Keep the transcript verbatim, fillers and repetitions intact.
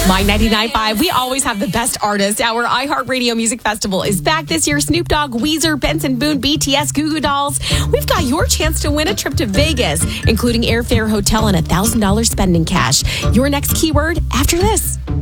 My ninety-nine point five, we always have the best artists. Our iHeartRadio Music Festival is back this year. Snoop Dogg, Weezer, Benson Boone, B T S, Goo Goo Dolls. We've got your chance to win a trip to Vegas, including airfare, hotel, and a one thousand dollars spending cash. Your next keyword after this.